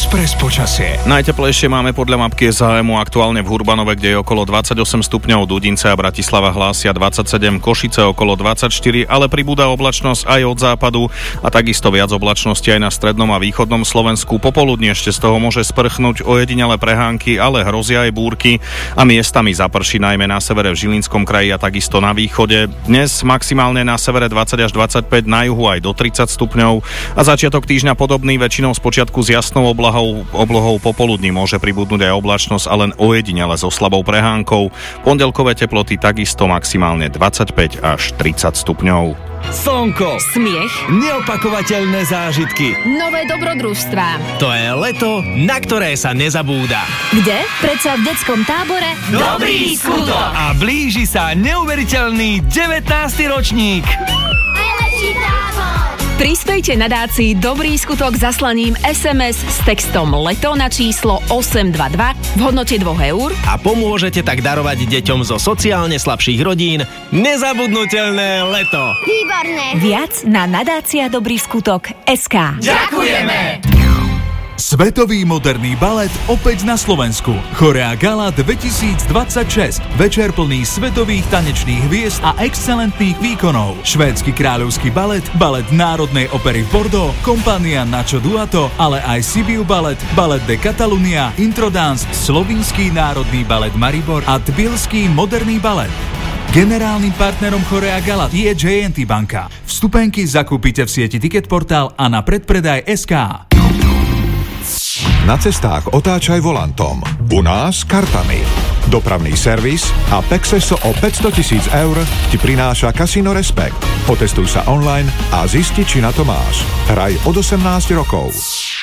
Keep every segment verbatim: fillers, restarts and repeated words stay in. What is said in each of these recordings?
Express počasie. Najteplejšie máme podľa mapky es há emu aktuálne v Hurbanove, kde je okolo dvadsaťosem stupňov, Dudince a Bratislava hlásia dvadsaťsedem, Košice okolo dvadsaťštyri, ale pribúda oblačnosť aj od západu a takisto viac oblačnosti aj na strednom a východnom Slovensku. Popoludne ešte z toho môže sprchnúť ojedinelé prehánky, ale hrozia aj búrky a miestami zaprší najmä na severe v Žilinskom kraji a takisto na východe. Dnes maximálne na severe dvadsať až dvadsaťpäť, na juhu aj do tridsať stupňov a začiatok týždňa podobný, väčšinou spočiatku s jasnou oblohou, oblohou popoludní môže pribudnúť aj oblačnosť a len ojedinele so slabou prehánkou. Pondelkové teploty takisto maximálne dvadsaťpäť až tridsať stupňov. Slnko, smiech, neopakovateľné zážitky. nové dobrodružstvá. To je leto, na ktoré sa nezabúda. Kde? Predsa v detskom tábore Dobrý skutok! A blíži sa neuveriteľný devätnásty ročník. Najlepší tábor! Prispejte nadácii Dobrý skutok zaslaním es em es s textom LETO na číslo osem dva dva v hodnote dvoch eur A pomôžete tak darovať deťom zo sociálne slabších rodín nezabudnutelné leto. Výborné! Viac na nadácia Dobrý skutok bodka es ká. Ďakujeme! Svetový moderný balet opäť na Slovensku. Chorea Gala dvetisícdvadsaťšesť. Večer plný svetových tanečných hviezd a excelentných výkonov. Švédsky kráľovský balet, balet Národnej opery v Bordeaux, kompania Nacho Duato, ale aj Sibiu balet, balet de Catalunya, Introdance, Slovinský národný balet Maribor a Tbilský moderný balet. Generálnym partnerom Chorea Gala je jé en té banka. Vstupenky zakúpite v sieti Ticketportal a na predpredaj bodka es ká. Na cestách otáčaj volantom. U nás kartami. Dopravný servis a Pexeso o päťsto tisíc eur ti prináša Casino Respect. Otestuj sa online a zisti, či na to máš. Hraj od osemnásť rokov.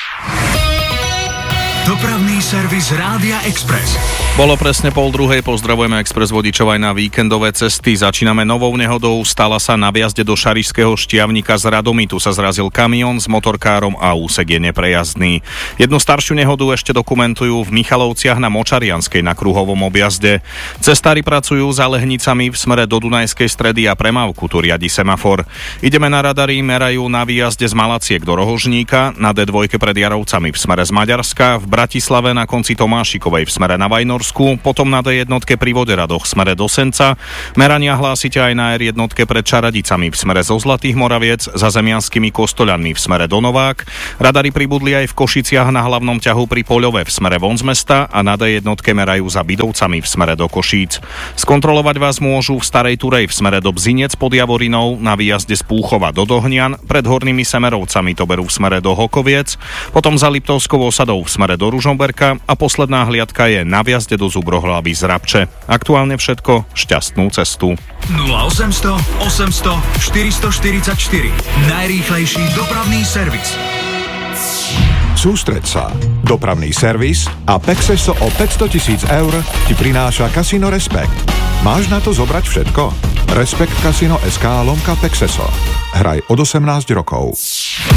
Dopravný servis Rádia Express. Bolo presne pol druhej, pozdravujeme Express vodičov aj na víkendové cesty. Začíname novou nehodou, stala sa na vjazde do Šarišského Štiavnika z Radomy. Tu sa zrazil kamión s motorkárom a úsek je neprejazdný. Jednu staršiu nehodu ešte dokumentujú v Michalovciach na Močarianskej na kruhovom objazde. Cestári pracujú za Lehnicami v smere do Dunajskej Stredy a premávku tu riadi semafor. Ideme na radary, merajú na výjazde z Malaciek do Rohožníka, na dé dva pred Jarovcami v smere z Maďarska, v Bratislave na konci Tomášikovej v smere na Vajnorsku, potom na dé jedna pri Voderadoch v smere do Senca. Merania hlásite aj na er jedna pred Čaradicami v smere zo Zlatých Moraviec, za Zemianskými Kostoľanmi v smere do Novák. Radary pribudli aj v Košiciach na hlavnom ťahu pri Poľove v smere von z mesta a na dé jedna merajú za Bidovcami v smere do Košíc. Skontrolovať vás môžu v Starej Turej v smere do Bzinec pod Javorinou, na výjazde z Púchova do Dohnian, pred Hornými Semerovcami to berú v smere do Hokoviec, potom za Liptovskou osadou v smere do Ružomberka a posledná hliadka je na vjazde do Zubrohlavy z Rabče. Aktuálne všetko, šťastnú cestu. nula osemsto osemsto štyristoštyridsaťštyri. Najrýchlejší dopravný servis. Sústreď sa. Dopravný servis a Pexeso o päťsto tisíc eur ti prináša Casino Respect. Máš na to zobrať všetko? Respekt Casino bodka es ká lomka Pexeso. Hraj od osemnásť rokov.